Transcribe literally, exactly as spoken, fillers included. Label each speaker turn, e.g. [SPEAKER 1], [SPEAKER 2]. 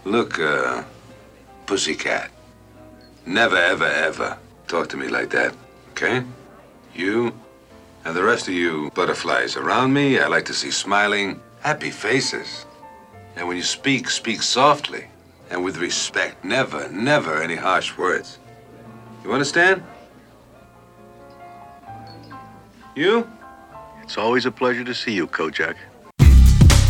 [SPEAKER 1] Look, uh, pussycat. Never, ever, ever talk to me like that, okay? You and the rest of you butterflies around me, I like to see smiling, happy faces. And when you speak, speak softly and with respect. Never, never any harsh words. You understand? You?
[SPEAKER 2] It's always a pleasure to see you, Kojak.